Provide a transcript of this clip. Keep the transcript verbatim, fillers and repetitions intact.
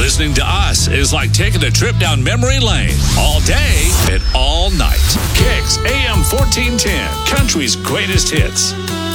Listening to us is like taking a trip down memory lane. All day and all night. Kicks A M fourteen ten, country's greatest hits.